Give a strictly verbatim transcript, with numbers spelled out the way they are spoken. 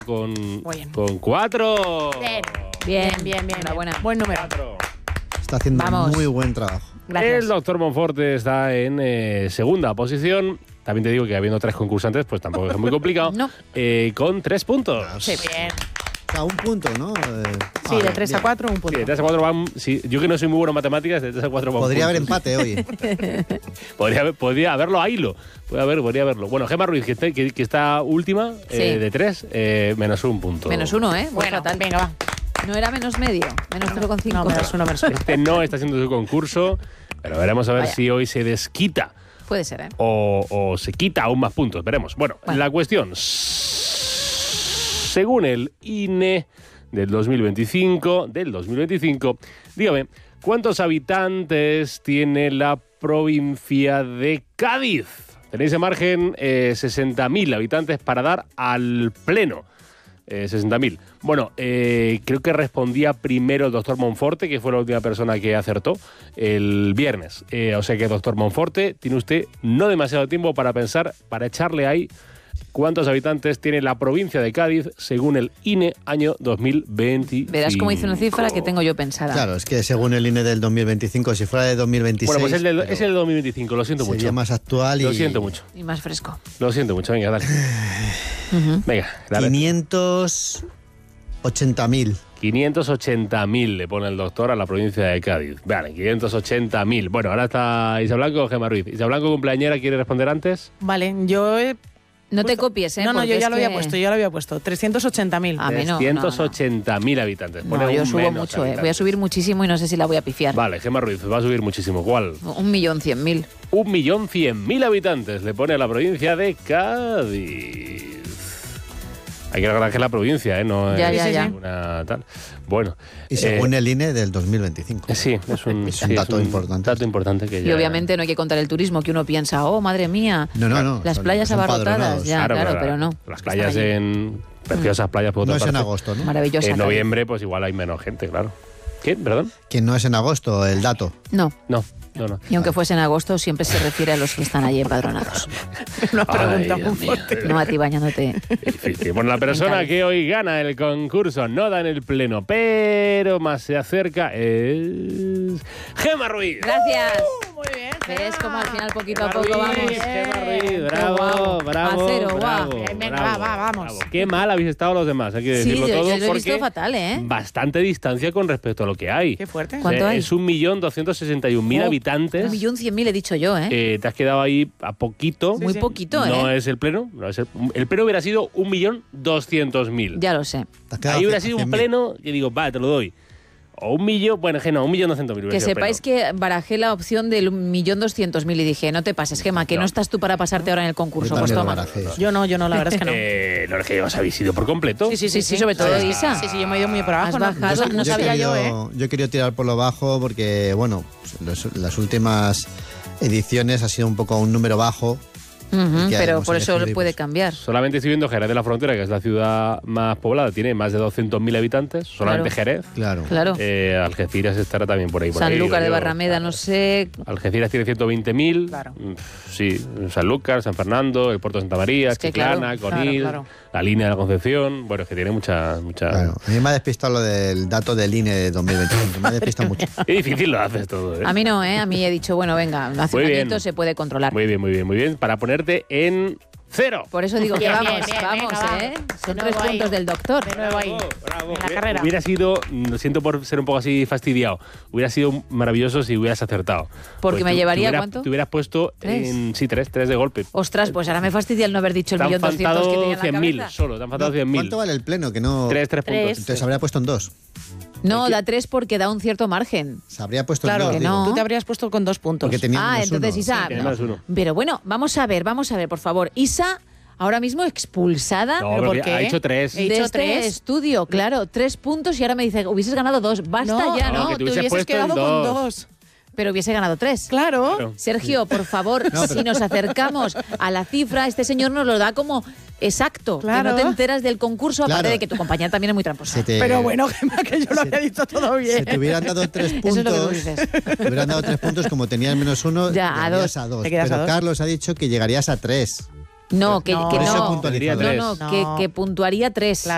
Con, con cuatro. Bien, bien, bien, bien. Enhorabuena. Buen número. Cuatro. Está haciendo Vamos. muy buen trabajo. Gracias. El doctor Monforte está en eh, segunda posición. También te digo que habiendo tres concursantes, pues tampoco es muy complicado. No. Eh, con tres puntos. Sí, bien. O sea, un punto, ¿no? Eh, Sí, ah, de tres a bien. cuatro, un punto. Sí, de tres a cuatro van. Sí, yo que no soy muy bueno en matemáticas, de tres a cuatro van. Podría haber puntos. empate hoy. Podría, haber- podría haberlo a hilo. Puede haber, podría haberlo. Bueno, Gemma Ruiz, que está, que, que está última, Sí. eh, de tres, eh, menos un punto. Menos uno, ¿eh? Bueno, Bueno, tal. venga, va. No era menos medio, menos cero coma cinco. No, menos uno, menos uno. Este no está haciendo su concurso, pero veremos a ver Vaya. si hoy se desquita Puede ser, ¿eh? o, o se quita aún más puntos. Veremos. Bueno, Bueno. la cuestión. Según el I N E del dos mil veinticinco, del dos mil veinticinco, dígame, ¿cuántos habitantes tiene la provincia de Cádiz? Tenéis en margen eh, sesenta mil habitantes para dar al pleno. Eh, sesenta mil. Bueno, eh, creo que respondía primero el doctor Monforte, que fue la última persona que acertó el viernes. Eh, o sea que, doctor Monforte, tiene usted no demasiado tiempo para pensar, para echarle ahí cuántos habitantes tiene la provincia de Cádiz según el I N E año dos mil veinticinco. Verás cómo dice una cifra que tengo yo pensada. Claro, es que según el I N E del dos mil veinticinco, si fuera de dos mil veintiséis... Bueno, pues el del- pero es el del dos mil veinticinco, lo siento sería mucho. más actual y... Lo siento mucho. Y más fresco. Lo siento mucho, venga, dale. Venga, dale. quinientos ochenta mil. quinientos ochenta mil le pone el doctor a la provincia de Cádiz. Vale, quinientos ochenta mil. Bueno, ahora está Isa Blanco o Gemma Ruiz. Isa Blanco, cumpleañera, ¿quiere responder antes? Vale, yo he No te puesto- copies, ¿eh? No, no, Porque yo es ya lo había que- puesto, yo ya lo había puesto. trescientos ochenta mil. A mí no, no, no. trescientos ochenta mil habitantes. Pone No, yo un subo menos mucho, ¿eh? habitantes. Voy a subir muchísimo y no sé si la voy a pifiar. Vale, Gemma Ruiz, va a subir muchísimo. ¿Cuál? Un millón cien mil. Un millón cien mil habitantes le pone a la provincia de Cádiz. Hay que recordar que es la provincia, ¿eh? No Ya, es ya, ya. una tal. Bueno. Y según eh, el I N E del dos mil veinticinco. Sí, es un, Es un sí, dato importante. dato importante que Y ya- obviamente no hay que contar el turismo, que uno piensa, oh, madre mía, No, no, no. las son- playas son abarrotadas. padronados. Ya, claro, pero no. Las playas Están allí. en... Preciosas playas por No otra es en parte. agosto, ¿no? Maravillosa. En Cádiz. noviembre, pues igual hay menos gente, claro. ¿Qué? ¿Perdón? Que no es en agosto el dato. No. No, no, no. Y aunque fuese en agosto, siempre se refiere a los que están allí empadronados. Una pregunta Ay, muy Dios mío. fuerte. No a ti bañándote. Qué difícil. Bueno, la persona Cádiz. que hoy gana el concurso no da en el pleno, pero más se acerca es Gemma Ruiz. Gracias. Muy bien. ¿Ves cómo al final, poquito a Gemma poco, vamos? Ruiz, Gemma Ruiz, Qué bravo, guau. bravo, A cero, bravo, guau. Bien, venga, bravo, va, va, vamos. bravo. Qué mal habéis estado los demás, hay que Sí, decirlo yo, todo yo lo he porque visto fatal, ¿eh? bastante distancia con respecto a lo que hay. Qué fuerte. ¿Cuánto Eh, hay? Es un millón doscientos sesenta y un mil Oh, habitantes. Un millón cien mil he dicho yo, ¿eh? Eh, te has quedado ahí a poquito. Muy sí. poquito, No ¿eh? es el pleno. No es el, el pleno hubiera sido un millón doscientos mil. Ya lo sé. Te has quedado Ahí hubiera a sido un cien mil. pleno que digo, va, te lo doy. O un millón, bueno, que no, un millón doscientos mil. Que sepáis que barajé la opción del millón doscientos mil y dije, no te pases, Gemma, que no. No. estás tú para pasarte ahora en el Yo concurso. Pues también lo toma. barajé. Yo no, yo no, la verdad es que no. Eh, no es que os habéis ido por completo. Sí, sí, sí, Sí, sí, sobre todo Sí, Isa. Sí, sí, yo me he ido muy por abajo. Has No, bajado, no, no Yo he sabía yo, ¿eh? querido- Yo he querido tirar por lo bajo porque, bueno, los- las últimas ediciones ha sido un poco un número bajo. Ujú, que pero hemos por eso elegido y puede pues- cambiar. Solamente estoy viendo Jerez de la Frontera, que es la ciudad más poblada, tiene más de doscientos mil habitantes, solamente Claro. Jerez. Claro. Claro. Eh, Algeciras estará también por ahí. Por San ahí, Lucas digo de yo. Barrameda, no sé. Algeciras tiene ciento veinte mil. Claro. Sí, San Lucas, San Fernando, el puerto de Santa María, Es que Chiclana, claro, Conil, claro, claro. la línea de la Concepción. Bueno, es que tiene mucha. mucha... Claro. A mí me ha despistado lo del dato del I N E de dos mil veinticinco. Me ha despistado mucho. Qué difícil lo haces todo, ¿eh? A mí no, ¿eh? A mí he dicho, bueno, venga, hace Muy un bien. añito se puede controlar. Muy bien, muy bien, muy bien. Para ponerte en cero. Por eso digo que Bien, vamos, bien, bien, vamos, venga, va. ¿eh? Son De tres nuevo ahí. puntos del doctor. De nuevo ahí. Bravo. En la Hubiera- carrera. Hubiera sido, lo siento por ser un poco así fastidiado, hubiera sido maravilloso si hubieras acertado. Porque Pues me tú- llevaría, te hubieras- ¿cuánto? Te hubieras puesto ¿Tres? en. Sí, tres, tres de golpe. Ostras, pues ahora me fastidia el no haber dicho el Te han millón doscientos que faltado tenía en la cien mil cabeza. solo, te han faltado cien mil. ¿Cuánto vale el pleno? Que no... Tres, tres puntos. Tres. Entonces habría puesto en dos. No, da tres porque da un cierto margen. Se habría puesto Claro, en dos. que digo. no. Tú te habrías puesto con dos puntos. Porque tenía Ah, menos entonces uno. Isa. tiene menos uno. Pero bueno, vamos a ver, vamos a ver, por favor. Isa, ahora mismo expulsada No, ¿Pero porque por qué? ha hecho tres. He de dicho este tres. estudio, claro, tres puntos y ahora me dice, hubieses ganado dos. Basta No, ya, no, ¿no? que te te hubieses hubieses puesto en quedado con dos. dos. Pero hubiese ganado tres. Claro. Claro. Sergio, por favor, No, pero- si nos acercamos a la cifra, este señor nos lo da como exacto. Claro. Que no te enteras del concurso, aparte Claro. de que tu compañera también es muy tramposa. Se te- Pero bueno, Gemma, que yo lo se- había dicho todo bien. Se te hubieran dado tres Eso es lo que tú puntos. dices. Te hubieran dado tres puntos, como tenías menos uno, Ya, a llegarías dos. a dos. Te quedas Pero a dos. Carlos ha dicho que llegarías a tres. No, que, No. que Por eso no. puntualizaría no, tres. no, No. Que, que puntuaría tres. Claro.